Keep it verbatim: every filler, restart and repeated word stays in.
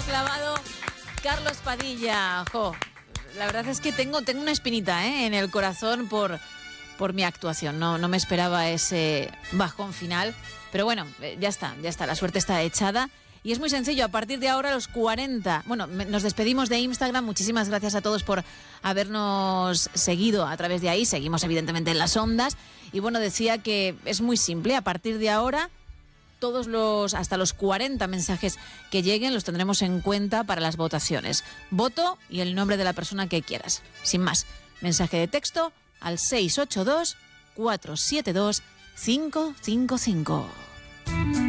ha clavado Carlos Padilla. Jo, la verdad es que tengo, tengo una espinita ¿eh? en el corazón por, por mi actuación. No, no me esperaba ese bajón final. Pero bueno, ya está, ya está. La suerte está echada. Y es muy sencillo, a partir de ahora los cuarenta... Bueno, nos despedimos de Instagram. Muchísimas gracias a todos por habernos seguido a través de ahí. Seguimos evidentemente en las ondas. Y bueno, decía que es muy simple. A partir de ahora, todos los hasta los cuarenta mensajes que lleguen los tendremos en cuenta para las votaciones. Voto y el nombre de la persona que quieras. Sin más, mensaje de texto al seis ocho dos, cuatro siete dos, cinco cinco cinco.